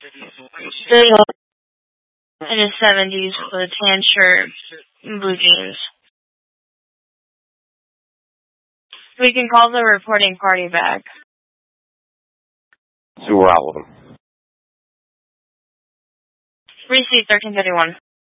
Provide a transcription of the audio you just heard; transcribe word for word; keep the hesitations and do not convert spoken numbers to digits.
Still in his seventies with a tan shirt and blue jeans. We can call the reporting party back. Sewer Outlaw. Receipt thirteen thirty-one.